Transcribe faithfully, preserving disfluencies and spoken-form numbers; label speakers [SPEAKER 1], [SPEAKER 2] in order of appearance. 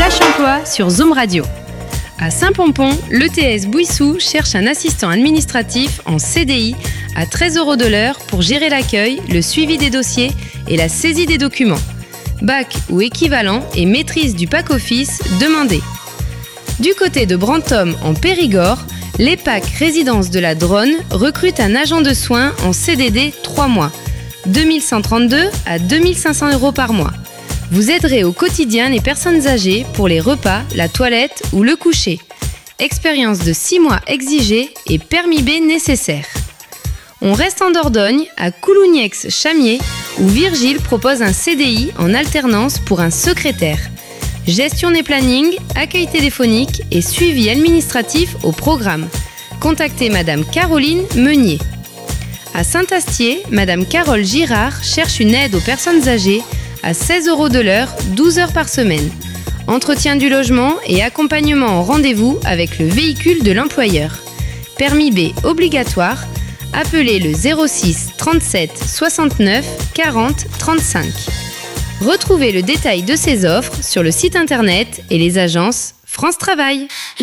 [SPEAKER 1] Flash Emploi sur Zoom Radio. À Saint-Pompon, l'E T S Bouissou cherche un assistant administratif en C D I à treize euros de l'heure pour gérer l'accueil, le suivi des dossiers et la saisie des documents. Bac ou équivalent et maîtrise du pack office demandé. Du côté de Brantôme en Périgord, l'E P A C Résidence de la Dronne recrute un agent de soins en C D D trois mois, deux mille cent trente-deux à deux mille cinq cents euros par mois. Vous aiderez au quotidien les personnes âgées pour les repas, la toilette ou le coucher. Expérience de six mois exigée et permis B nécessaire. On reste en Dordogne, à Coulougnex-Chamier, où Virgile propose un C D I en alternance pour un secrétaire. Gestion des plannings, accueil téléphonique et suivi administratif au programme. Contactez Madame Caroline Meunier. À Saint-Astier, Madame Carole Girard cherche une aide aux personnes âgées à seize euros de l'heure, douze heures par semaine. Entretien du logement et accompagnement en rendez-vous avec le véhicule de l'employeur. Permis B obligatoire. Appelez le zéro six trente-sept soixante-neuf quarante trente-cinq. Retrouvez le détail de ces offres sur le site internet et les agences France Travail.